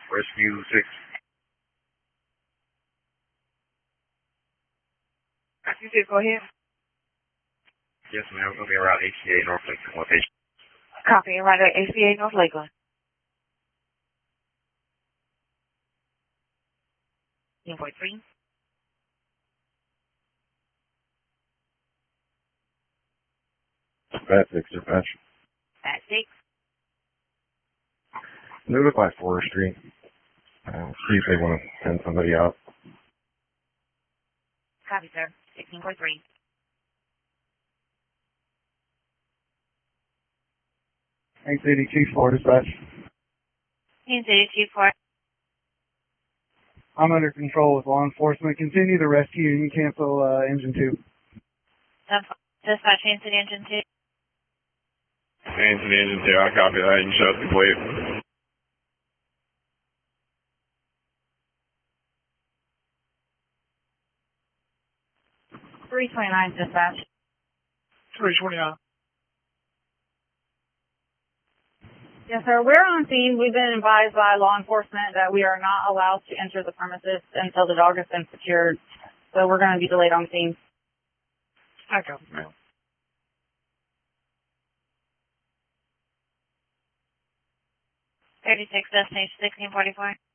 Rescue 6. Rescue 6, go ahead. Yes, ma'am. We're going to be around HCA North Lakeland location. Copy, right at HCA North Lakeland. 10.3. Bat 6, dispatch. At 6. They look like forestry. See if they want to send somebody out. Copy, sir. 16.3. Hey, City Chief 4, dispatch. Kansas City, Chief 4. I'm under control with law enforcement. Continue the rescue and cancel engine 2. Dispatch Kansas City Engine 2. Kansas City engine 2, I copy that. You can shut the complete. 329, dispatch. 329. Yes, sir. We're on scene. We've been advised by law enforcement that we are not allowed to enter the premises until the dog has been secured. So we're going to be delayed on scene. I copy, ma'am. 36, destination 1644.